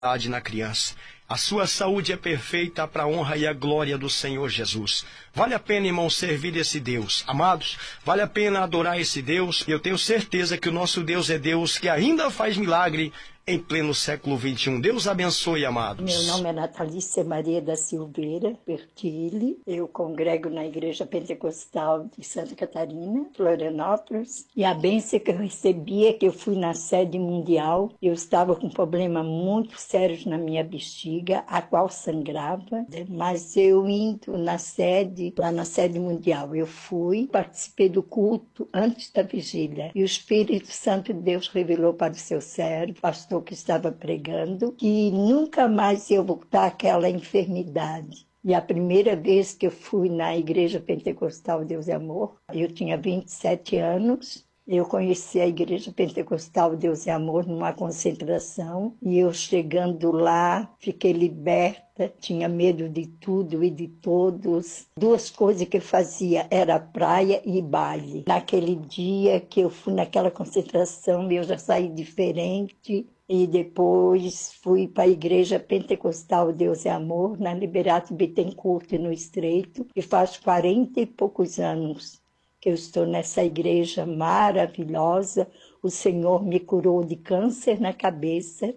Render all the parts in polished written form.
na criança. A sua saúde é perfeita para a honra e a glória do Senhor Jesus. Vale a pena, irmão, servir esse Deus. Amados, vale a pena adorar esse Deus. Eu tenho certeza que o nosso Deus é Deus que ainda faz milagre em pleno século XXI. Deus abençoe, amados. Meu nome é Natalícia Maria da Silveira Pertile. Eu congrego na Igreja Pentecostal de Santa Catarina, Florianópolis. E a bênção que eu recebi é que eu fui na sede mundial. Eu estava com um problema muito sério na minha bexiga, a qual sangrava. Mas eu indo na sede, lá na sede mundial, eu fui, participei do culto antes da vigília. E o Espírito Santo de Deus revelou para o seu servo, pastor que estava pregando, que nunca mais ia voltar àquela enfermidade. E a primeira vez que eu fui na Igreja Pentecostal Deus e Amor, eu tinha 27 anos, eu conheci a Igreja Pentecostal Deus e Amor numa concentração, e eu chegando lá, fiquei liberta, tinha medo de tudo e de todos. Duas coisas que eu fazia, era praia e baile. Naquele dia que eu fui naquela concentração, eu já saí diferente. E depois fui para a Igreja Pentecostal Deus e Amor, na Liberato Bittencourt, no Estreito, e faz 40 e poucos anos que eu estou nessa igreja maravilhosa. O Senhor me curou de câncer na cabeça,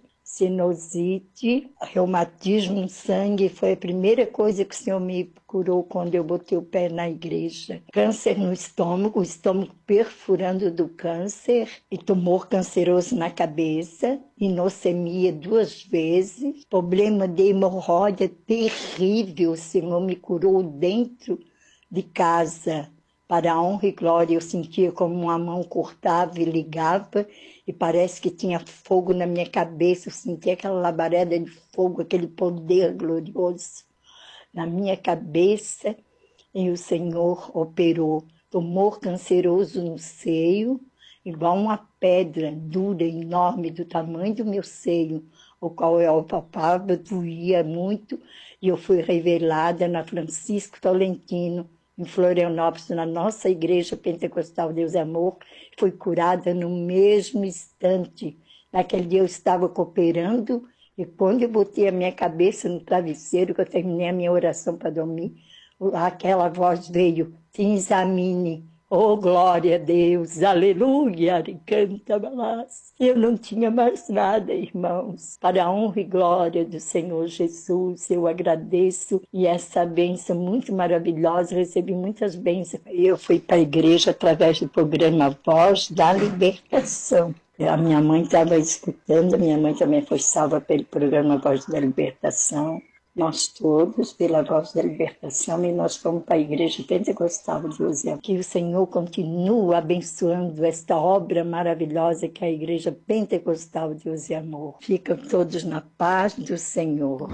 sinusite, reumatismo no sangue. Foi a primeira coisa que o Senhor me curou quando eu botei o pé na igreja. Câncer no estômago, o estômago perfurando do câncer, e tumor canceroso na cabeça, hipoglicemia 2 vezes, problema de hemorroida terrível. O Senhor me curou dentro de casa. Para a honra e glória, eu sentia como uma mão cortava e ligava, e parece que tinha fogo na minha cabeça. Eu sentia aquela labareda de fogo, aquele poder glorioso na minha cabeça, e o Senhor operou. Tumor canceroso no seio, igual uma pedra dura, enorme, do tamanho do meu seio, o qual eu palpava, doía muito, e eu fui revelada na Francisco Tolentino, em Florianópolis, na nossa Igreja Pentecostal Deus e Amor. Fui curada no mesmo instante. Naquele dia eu estava cooperando, e quando eu botei a minha cabeça no travesseiro, que eu terminei a minha oração para dormir, aquela voz veio: te examine. Oh, glória a Deus, aleluia, canta balas. Eu não tinha mais nada, irmãos. Para a honra e glória do Senhor Jesus, eu agradeço. E essa bênção muito maravilhosa, recebi muitas bênçãos. Eu fui para a igreja através do programa Voz da Libertação. A minha mãe estava escutando, a minha mãe também foi salva pelo programa Voz da Libertação. Nós todos, pela Voz da Libertação, e nós fomos para a Igreja Pentecostal de Deus. Que o Senhor continue abençoando esta obra maravilhosa que é a Igreja Pentecostal de Deus e Amor. Ficam todos na paz do Senhor.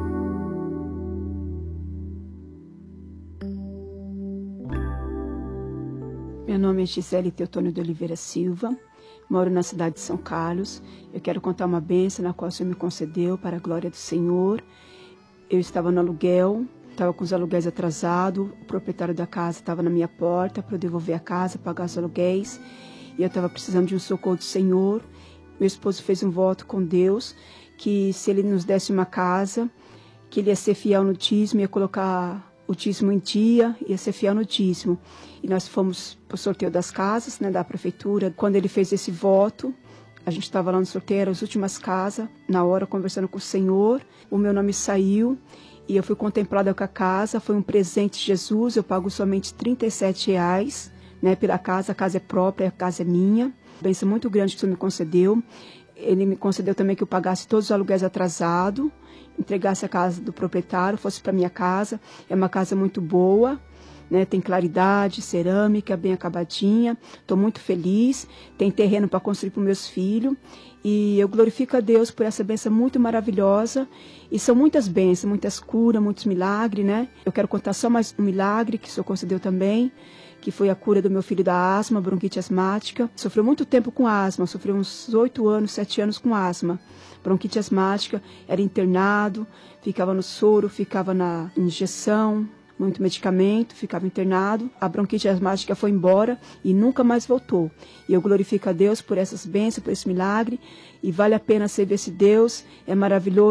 Meu nome é Gisele Teotônio de Oliveira Silva, moro na cidade de São Carlos. Eu quero contar uma bênção na qual o Senhor me concedeu para a glória do Senhor. Eu estava no aluguel, estava com os aluguéis atrasados, o proprietário da casa estava na minha porta para eu devolver a casa, pagar os aluguéis, e eu estava precisando de um socorro do Senhor. Meu esposo fez um voto com Deus, que se ele nos desse uma casa, que ele ia ser fiel no dízimo, ia colocar o dízimo em dia, ia ser fiel no dízimo. E nós fomos para o sorteio das casas, né, da prefeitura. Quando ele fez esse voto, a gente estava lá no sorteio, eram as últimas casas, na hora conversando com o Senhor, o meu nome saiu e eu fui contemplada com a casa. Foi um presente de Jesus, eu pago somente R$37, né, pela casa. A casa é própria, a casa é minha. Bênção muito grande que o Senhor me concedeu. Ele me concedeu também que eu pagasse todos os aluguéis atrasados, entregasse a casa do proprietário, fosse para minha casa. É uma casa muito boa, né? Tem claridade, cerâmica, bem acabadinha. Estou muito feliz. Tem terreno para construir para os meus filhos. E eu glorifico a Deus por essa bênção muito maravilhosa. E são muitas bênçãos, muitas curas, muitos milagres, né? Eu quero contar só mais um milagre que o Senhor concedeu também, que foi a cura do meu filho da asma, bronquite asmática. Sofreu muito tempo com asma, sofreu uns 8 anos, 7 anos com asma. Bronquite asmática, era internado, ficava no soro, ficava na injeção, muito medicamento, ficava internado, a bronquite asmática foi embora e nunca mais voltou. E eu glorifico a Deus por essas bênçãos, por esse milagre, e vale a pena servir esse Deus, é maravilhoso.